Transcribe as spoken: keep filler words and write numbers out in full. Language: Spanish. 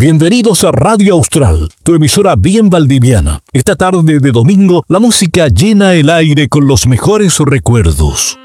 Bienvenidos a Radio Austral, tu emisora bien valdiviana. Esta tarde de domingo, la música llena el aire con los mejores recuerdos.